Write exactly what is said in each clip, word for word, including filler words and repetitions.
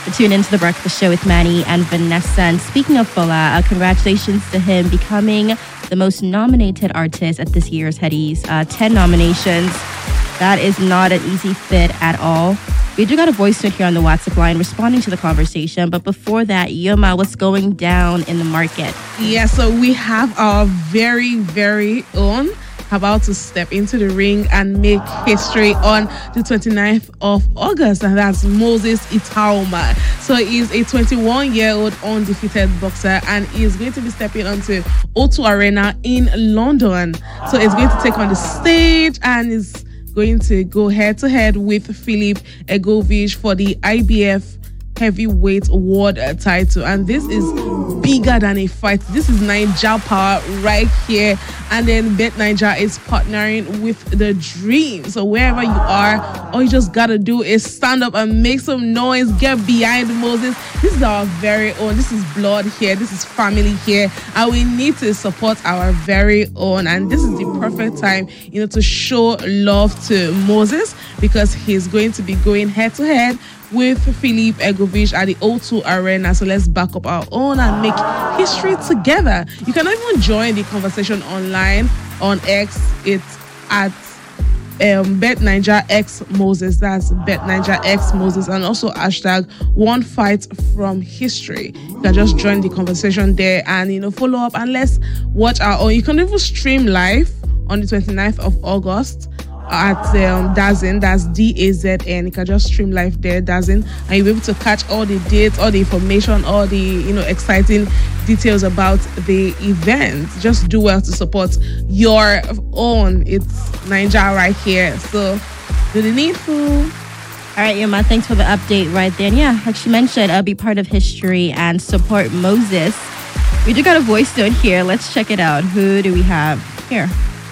Tune into The Breakfast Show with Manny and Vanessa. And speaking of Fola, uh, congratulations to him becoming the most nominated artist at this year's Headies. Uh, ten nominations. That is not an easy fit at all. We do got a voice note here on the WhatsApp line responding to the conversation. But before that, Yoma, what's going down in the market? Yeah, so we have our very, very own about to step into the ring and make history on the twenty-ninth of August, and that's Moses Itaoma. So he's a twenty-one-year-old undefeated boxer, and he's going to be stepping onto O two Arena in London. So he's going to take on the stage and is going to go head-to-head with Philip Egovich for the I B F heavyweight world title, and this is bigger than a fight. This is Naija power right here. And then Bet Naija is partnering with The Dream. So wherever you are, all you just gotta do is stand up and make some noise. Get behind Moses. This is our very own. This is blood here. This is family here, and we need to support our very own. And this is the perfect time, you know, to show love to Moses, because he's going to be going head to head with Philip Egovich at the O two Arena. So let's back up our own and make history together. You can even join the conversation online on X. It's at um, Bet Naija X Moses. That's Bet Naija X Moses, and also hashtag One Fight From History. You can just join the conversation there and, you know, follow up, and let's watch our own. You can even stream live on the twenty-ninth of August at um, Dazn. That's D A Z N. You can just stream live there, Dazn, and you'll be able to catch all the dates, all the information, all the, you know, exciting details about the event. Just do well to support your own. It's Naija right here. So do the needful. All right, Yoma, thanks for the update right there. And yeah, like you mentioned, uh, be part of history and support Moses. We do got a voice note here. Let's check it out. Who do we have here?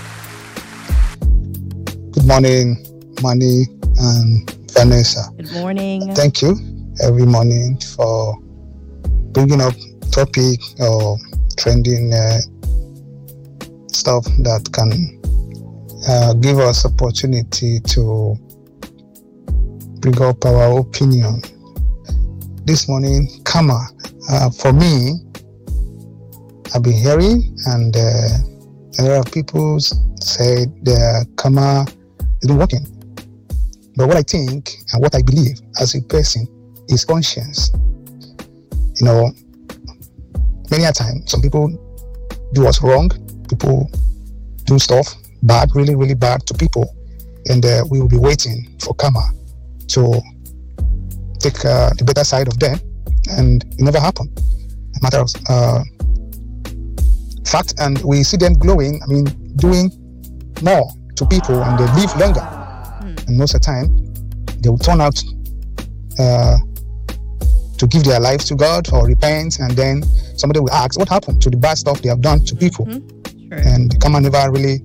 Good morning, Manny and Vanessa. Good morning. Thank you every morning for bringing up topic or trending uh, stuff that can uh, give us opportunity to bring up our opinion. This morning, karma. Uh, for me, I've been hearing, and uh, a lot of people say the karma isn't working. But what I think and what I believe as a person is conscience. You know, many a time, some people do us wrong. People do stuff bad, really, really bad to people. And uh, we will be waiting for karma to take uh, the better side of them. And it never happened. A matter of uh, fact. And we see them glowing, I mean, doing more to people, and they live longer. Mm. And most of the time, they will turn out uh, to give their lives to God or repent, and then somebody will ask, what happened to the bad stuff they have done to people? Mm-hmm. Sure. And the karma never really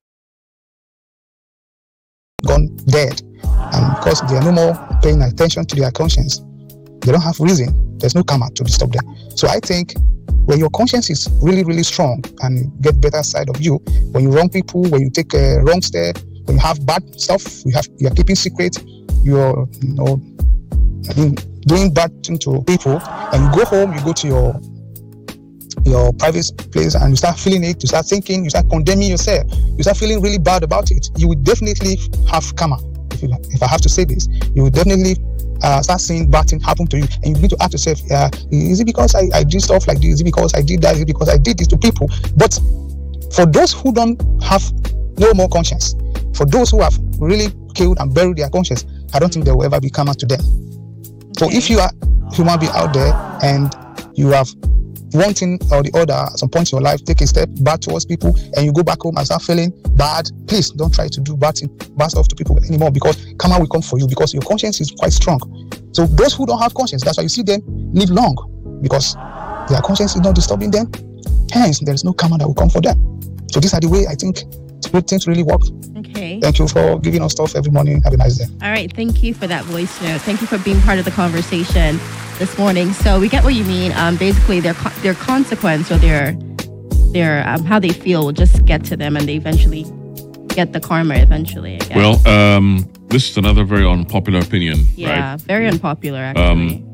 gone dead. And because they are no more paying attention to their conscience, they don't have reason. There's no karma to disturb them. So I think when your conscience is really, really strong and get better side of you, when you wrong people, when you take a wrong step, when you have bad stuff, you have you're keeping secret, you're you know doing bad things to people, and you go home, you go to your your private place, and you start feeling it, you start thinking, you start condemning yourself, you start feeling really bad about it. You will definitely have karma. If you, if I have to say this, you will definitely Uh, start seeing bad things happen to you, and you need to ask yourself, uh, is it because I, I did stuff like this? Is it because I did that? Is it because I did this to people? But for those who don't have no more conscience, for those who have really killed and buried their conscience, I don't think there will ever be karma to them. Okay. So if you are human being out there and you have one thing or the other at some point in your life, take a step back towards people, and you go back home and start feeling bad, please don't try to do bad, thing, bad stuff to people anymore, because karma will come for you, because your conscience is quite strong. So those who don't have conscience, that's why you see them live long, because their conscience is not disturbing them. Hence, there is no karma that will come for them. So these are the way I think things really work. Okay. Thank you for giving us stuff every morning. Have a nice day. All right. Thank you for that voice note. Thank you for being part of the conversation this morning. So we get what you mean. Um, basically, their co- their consequence or their their um, how they feel will just get to them, and they eventually get the karma. Eventually, I guess. Well, um, this is another very unpopular opinion. Yeah, right? very unpopular. Actually, um,